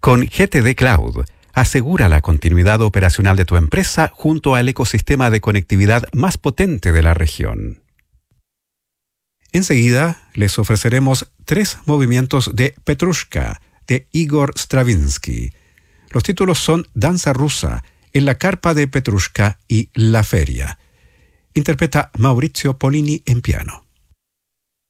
Con GTD Cloud, asegura la continuidad operacional de tu empresa junto al ecosistema de conectividad más potente de la región. Enseguida les ofreceremos 3 movimientos de Petrushka, de Igor Stravinsky. Los títulos son Danza rusa, En la carpa de Petrushka y La feria. Interpreta Maurizio Polini en piano.